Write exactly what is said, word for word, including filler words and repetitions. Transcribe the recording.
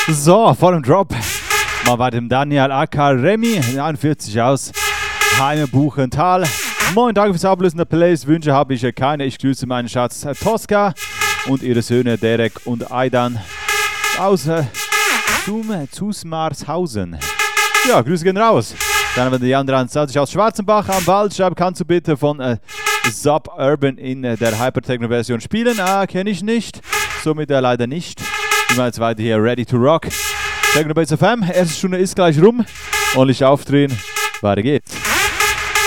So, vor dem Drop mal bei dem Daniel aka Remy, einundvierzig aus Heime Buchenthal. Moin, danke fürs Ablösen der Plays. Wünsche habe ich keine. Ich grüße meinen Schatz Tosca und ihre Söhne Derek und Aidan aus äh, Zusmarshausen. Ja, Grüße gehen raus. Dann haben wir die anderen zwanzig aus Schwarzenbach am Wald. Schreib, kannst du bitte von äh, Suburban in äh, der Hypertechno-Version spielen? Ah, kenne ich nicht. Somit äh, leider nicht. Ich mache jetzt weiter hier Ready to Rock. Techno Base F M. Erste Stunde ist gleich rum. Ordentlich aufdrehen. Weiter geht's.